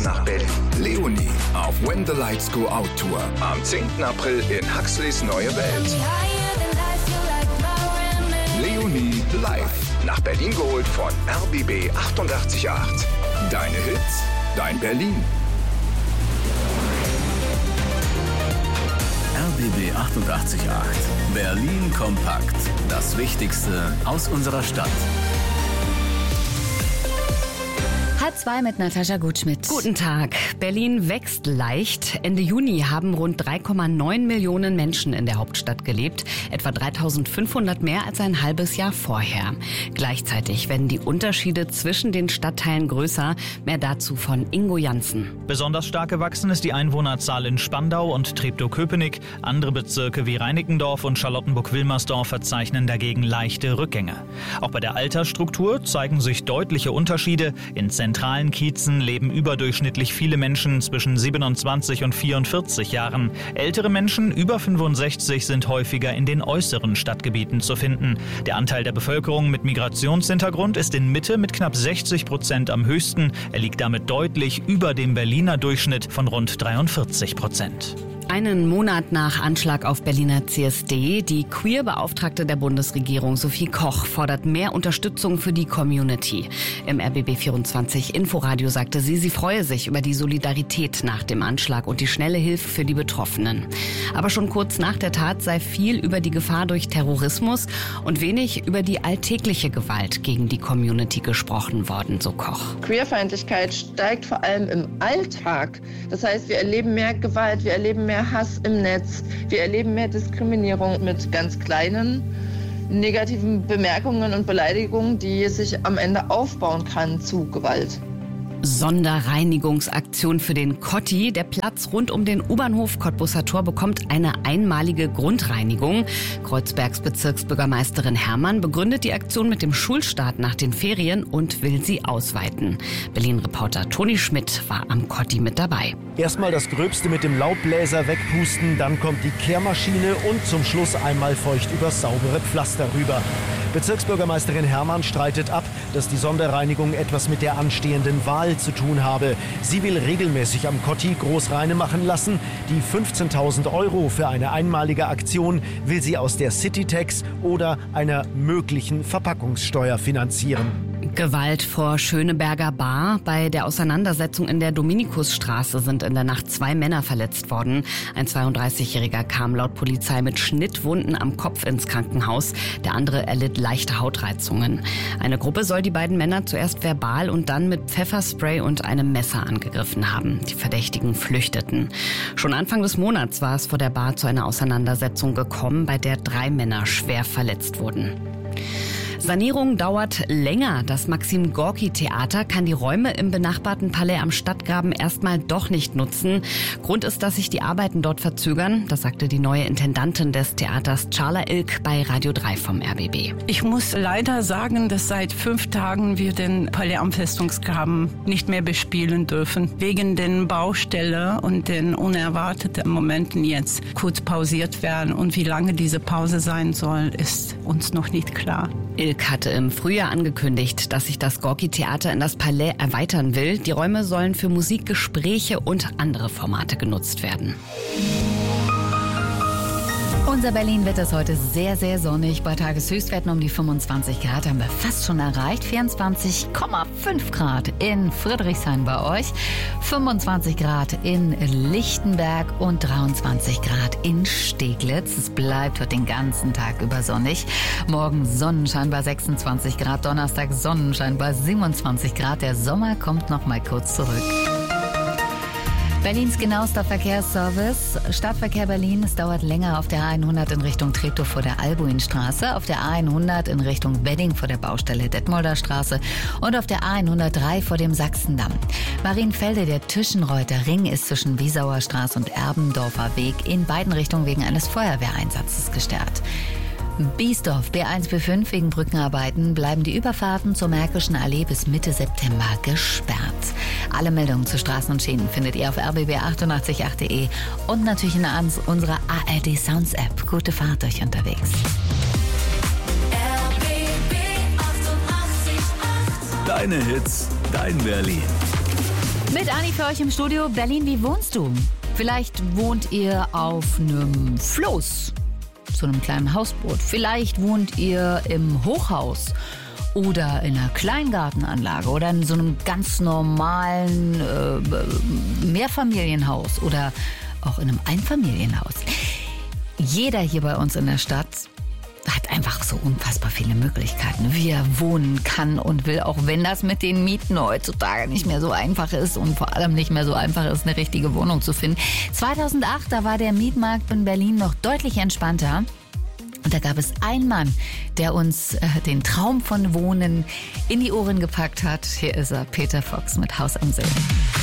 nach Berlin. Leonie auf When the Lights Go Out Tour. Am 10. April in Huxleys Neue Welt. Leonie live. Nach Berlin geholt von RBB 88.8. Deine Hits, dein Berlin. RBB 88.8. Berlin kompakt. Das Wichtigste aus unserer Stadt. 1:30 mit Natascha Gutschmidt. Guten Tag. Berlin wächst leicht. Ende Juni haben rund 3,9 Millionen Menschen in der Hauptstadt gelebt. Etwa 3.500 mehr als ein halbes Jahr vorher. Gleichzeitig werden die Unterschiede zwischen den Stadtteilen größer. Mehr dazu von Ingo Janssen. Besonders stark gewachsen ist die Einwohnerzahl in Spandau und Treptow-Köpenick. Andere Bezirke wie Reinickendorf und Charlottenburg-Wilmersdorf verzeichnen dagegen leichte Rückgänge. Auch bei der Altersstruktur zeigen sich deutliche Unterschiede. In zentralen Kiezen leben überdurchschnittlich viele Menschen zwischen 27 und 44 Jahren. Ältere Menschen über 65 sind häufiger in den äußeren Stadtgebieten zu finden. Der Anteil der Bevölkerung mit Migrationshintergrund ist in Mitte mit knapp 60% am höchsten. Er liegt damit deutlich über dem Berliner Durchschnitt von rund 43%. Einen Monat nach Anschlag auf Berliner CSD, die Queer-Beauftragte der Bundesregierung Sophie Koch fordert mehr Unterstützung für die Community. Im RBB24 Inforadio sagte sie freue sich über die Solidarität nach dem Anschlag und die schnelle Hilfe für die Betroffenen. Aber schon kurz nach der Tat sei viel über die Gefahr durch Terrorismus und wenig über die alltägliche Gewalt gegen die Community gesprochen worden, so Koch. Queerfeindlichkeit steigt vor allem im Alltag. Das heißt, wir erleben mehr Gewalt, wir erleben mehr Hass im Netz, wir erleben mehr Diskriminierung mit ganz kleinen negativen Bemerkungen und Beleidigungen, die sich am Ende aufbauen kann zu Gewalt. Sonderreinigungsaktion für den Kotti. Der Platz rund um den U-Bahnhof Cottbusser Tor bekommt eine einmalige Grundreinigung. Kreuzbergs Bezirksbürgermeisterin Herrmann begründet die Aktion mit dem Schulstart nach den Ferien und will sie ausweiten. Berlin-Reporter Toni Schmidt war am Kotti mit dabei. Erstmal das Gröbste mit dem Laubbläser wegpusten, dann kommt die Kehrmaschine und zum Schluss einmal feucht übers saubere Pflaster rüber. Bezirksbürgermeisterin Herrmann streitet ab, dass die Sonderreinigung etwas mit der anstehenden Wahl zu tun habe. Sie will regelmäßig am Kotti Großreine machen lassen. Die 15.000 € für eine einmalige Aktion will sie aus der Citytax oder einer möglichen Verpackungssteuer finanzieren. Gewalt vor Schöneberger Bar. Bei der Auseinandersetzung in der Dominikusstraße sind in der Nacht 2 Männer verletzt worden. Ein 32-Jähriger kam laut Polizei mit Schnittwunden am Kopf ins Krankenhaus. Der andere erlitt leichte Hautreizungen. Eine Gruppe soll die beiden Männer zuerst verbal und dann mit Pfefferspray und einem Messer angegriffen haben. Die Verdächtigen flüchteten. Schon Anfang des Monats war es vor der Bar zu einer Auseinandersetzung gekommen, bei der 3 Männer schwer verletzt wurden. Sanierung dauert länger. Das Maxim-Gorki-Theater kann die Räume im benachbarten Palais am Stadtgraben erstmal doch nicht nutzen. Grund ist, dass sich die Arbeiten dort verzögern. Das sagte die neue Intendantin des Theaters, Charla Ilk, bei Radio 3 vom RBB. Ich muss leider sagen, dass seit 5 Tagen wir den Palais am Festungsgraben nicht mehr bespielen dürfen. Wegen den Baustelle und den unerwarteten Momenten jetzt kurz pausiert werden. Und wie lange diese Pause sein soll, ist uns noch nicht klar. Ilk hatte im Frühjahr angekündigt, dass sich das Gorki-Theater in das Palais erweitern will. Die Räume sollen für Musik, Gespräche und andere Formate genutzt werden. Unser Berlin wird es heute sehr, sehr sonnig. Bei Tageshöchstwerten um die 25 Grad haben wir fast schon erreicht. 24,5 Grad in Friedrichshain bei euch, 25 Grad in Lichtenberg und 23 Grad in Steglitz. Es bleibt heute den ganzen Tag über sonnig. Morgen Sonnenschein bei 26 Grad, Donnerstag Sonnenschein bei 27 Grad. Der Sommer kommt noch mal kurz zurück. Berlins genauester Verkehrsservice. Stadtverkehr Berlin, es dauert länger auf der A100 in Richtung Treptow vor der Albuinstraße, auf der A100 in Richtung Wedding vor der Baustelle Detmolder Straße und auf der A103 vor dem Sachsendamm. Marienfelde, der Tischenreuther Ring ist zwischen Wiesauer Straße und Erbendorfer Weg in beiden Richtungen wegen eines Feuerwehreinsatzes gesperrt. Biesdorf, B1, B5 wegen Brückenarbeiten bleiben die Überfahrten zur Märkischen Allee bis Mitte September gesperrt. Alle Meldungen zu Straßen und Schienen findet ihr auf rbb888.de und natürlich in unserer ARD Sounds App. Gute Fahrt euch unterwegs. Deine Hits, dein Berlin. Mit Anni für euch im Studio. Berlin, wie wohnst du? Vielleicht wohnt ihr auf einem Floß, so einem kleinen Hausboot. Vielleicht wohnt ihr im Hochhaus oder in einer Kleingartenanlage oder in so einem ganz normalen Mehrfamilienhaus oder auch in einem Einfamilienhaus. Jeder hier bei uns in der Stadt hat einfach so unfassbar viele Möglichkeiten, wie er wohnen kann und will, auch wenn das mit den Mieten heutzutage nicht mehr so einfach ist und vor allem nicht mehr so einfach ist, eine richtige Wohnung zu finden. 2008, da war der Mietmarkt in Berlin noch deutlich entspannter. Und da gab es einen Mann, der uns den Traum von Wohnen in die Ohren gepackt hat. Hier ist er, Peter Fox mit Haus am See.